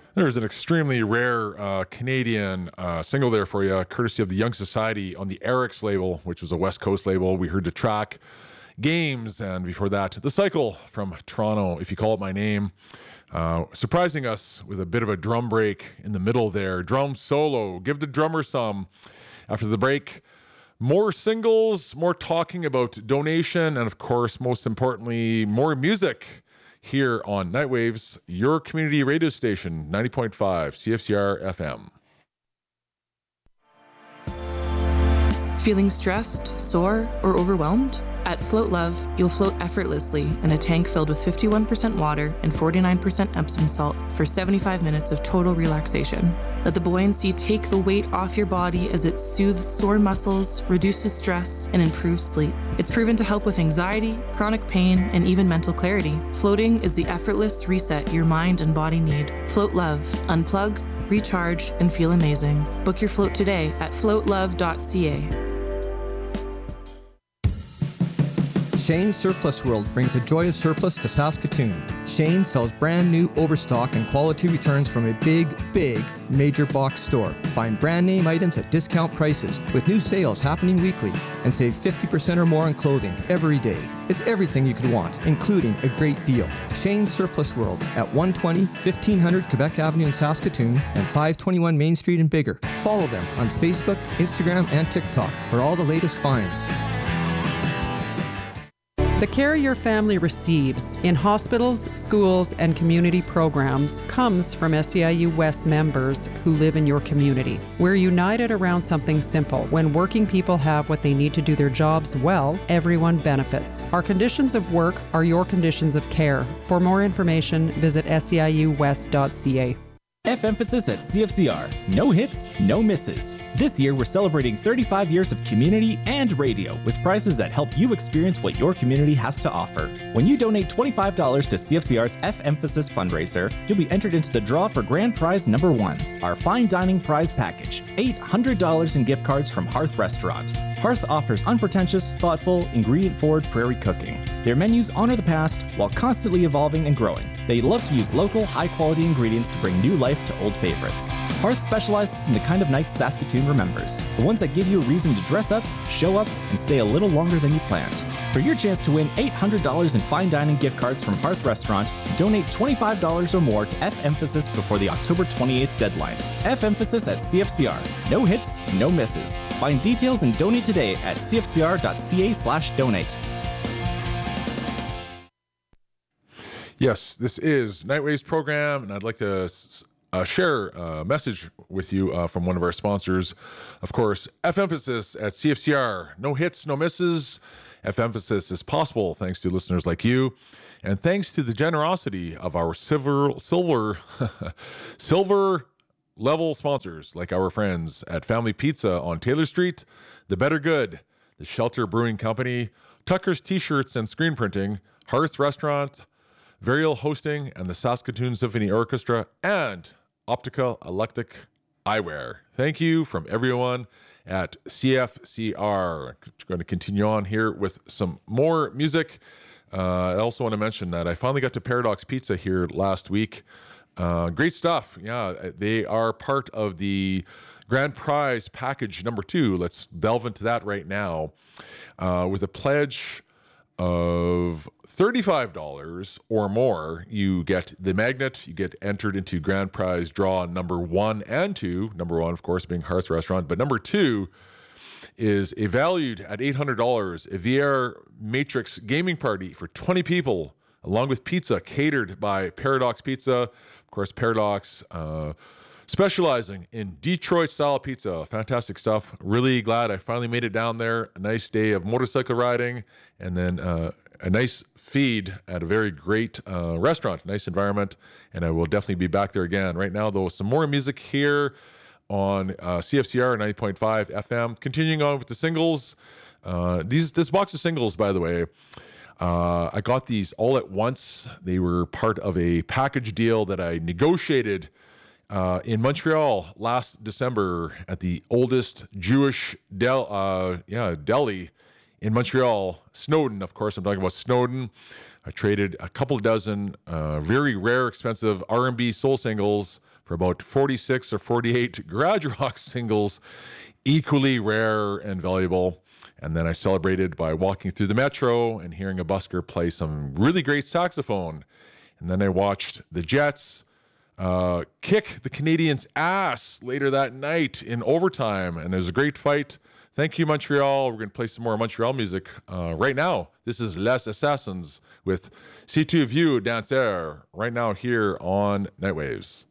There's an extremely rare Canadian single there for you, courtesy of the Young Society on the Eric's label, which was a West Coast label. We heard the track Games, and before that, The Cycle from Toronto, If You Call It My Name. Surprising us with a bit of a drum break in the middle there. Drum solo, give the drummer some. After the break, more singles, more talking about donation, and of course, most importantly, more music here on Nightwaves, your community radio station, 90.5 CFCR FM. Feeling stressed, sore, or overwhelmed? At Float Love, you'll float effortlessly in a tank filled with 51% water and 49% Epsom salt for 75 minutes of total relaxation. Let the buoyancy take the weight off your body as it soothes sore muscles, reduces stress, and improves sleep. It's proven to help with anxiety, chronic pain, and even mental clarity. Floating is the effortless reset your mind and body need. Float Love. Unplug, recharge, and feel amazing. Book your float today at floatlove.ca. Shane's Surplus World brings the joy of surplus to Saskatoon. Shane sells brand new overstock and quality returns from a big major box store. Find brand name items at discount prices with new sales happening weekly and save 50% or more on clothing every day. It's everything you could want, including a great deal. Shane's Surplus World at 120 1500 Quebec Avenue in Saskatoon and 521 Main Street in Bigger. Follow them on Facebook, Instagram, and TikTok for all the latest finds. The care your family receives in hospitals, schools, and community programs comes from SEIU West members who live in your community. We're united around something simple. When working people have what they need to do their jobs well, everyone benefits. Our conditions of work are your conditions of care. For more information, visit seiuwest.ca. F-Emphasis at CFCR. No hits, no misses. This year, we're celebrating 35 years of community and radio with prizes that help you experience what your community has to offer. When you donate $25 to CFCR's F-Emphasis fundraiser, you'll be entered into the draw for grand prize number 1, our fine dining prize package, $800 in gift cards from Hearth Restaurant. Hearth offers unpretentious, thoughtful, ingredient-forward prairie cooking. Their menus honor the past while constantly evolving and growing. They love to use local, high-quality ingredients to bring new life to old favorites. Hearth specializes in the kind of nights Saskatoon remembers, the ones that give you a reason to dress up, show up, and stay a little longer than you planned. For your chance to win $800 in fine dining gift cards from Hearth Restaurant, donate $25 or more to F-Emphasis before the October 28th deadline. F-Emphasis at CFCR. No hits, no misses. Find details and donate today at cfcr.ca/donate. Yes, this is Nightwaves program, and I'd like to share a message with you from one of our sponsors. Of course, F-Emphasis at CFCR. No hits, no misses. F-Emphasis is possible thanks to listeners like you, and thanks to the generosity of our silver level sponsors like our friends at Family Pizza on Taylor Street, The Better Good, The Shelter Brewing Company, Tucker's T-Shirts and Screen Printing, Hearth Restaurant, Varial Hosting, and the Saskatoon Symphony Orchestra, and Optica Electric Eyewear. Thank you from everyone at CFCR. Going to continue on here with some more music. I also want to mention that I finally got to Paradox Pizza here last week. Great stuff. Yeah, they are part of the Grand Prize package number 2. Let's delve into that right now with a pledge of $35 or more. You get the magnet, you get entered into grand prize draw number 1 and 2. Number 1, of course, being Hearth Restaurant, but number 2 is a valued at $800 a VR Matrix gaming party for 20 people, along with pizza catered by Paradox Pizza. Of course, Paradox specializing in Detroit-style pizza. Fantastic stuff. Really glad I finally made it down there. A nice day of motorcycle riding, and then a nice feed at a very great restaurant. Nice environment, and I will definitely be back there again. Right now, though, some more music here on CFCR 90.5 FM. Continuing on with the singles. This box of singles, by the way, I got these all at once. They were part of a package deal that I negotiated in Montreal last December at the oldest Jewish deli in Montreal, Snowden. Of course, I'm talking about Snowden. I traded a couple dozen very rare, expensive R&B soul singles for about 46 or 48 garage rock singles, equally rare and valuable. And then I celebrated by walking through the metro and hearing a busker play some really great saxophone. And then I watched the Jets kick the Canadians' ass later that night in overtime. And it was a great fight. Thank you, Montreal. We're going to play some more Montreal music right now. This is Les Assassins with Si Tu Veux Danser right now here on Nightwaves.